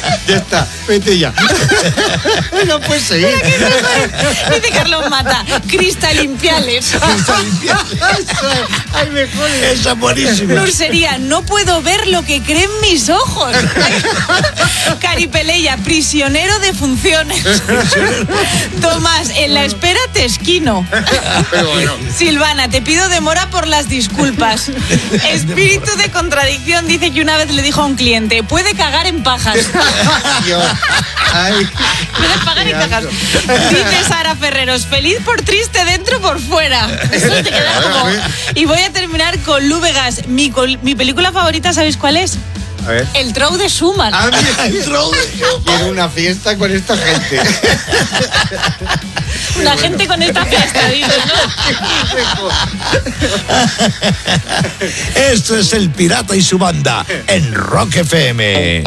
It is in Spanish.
Ya está, vete ya. No puedes seguir. Dice Carlos Mata, cristalimpiales. Ay, mejor. Esa es buenísima. Nursería, no puedo ver lo que creen mis ojos. Caripeleya, prisionero de funciones. Tomás, en la espera te esquino. Pero bueno. Silvana, te pido demora por las disculpas. Espíritu de contradicción dice que una vez le dijo a un cliente, puede cagar en pajas. Dios. Ay. Puedes pagar en cajas. Dice Sara Ferreros, feliz por triste dentro por fuera. Eso te queda como... Y voy a terminar con Lu Vegas. Mi película favorita, ¿sabéis cuál es? A ver. El Trou de Schumann. Ah, mira, quiero una fiesta con esta gente. Una gente con esta fiesta, dices, ¿no? Esto es El Pirata y su banda en Rock FM.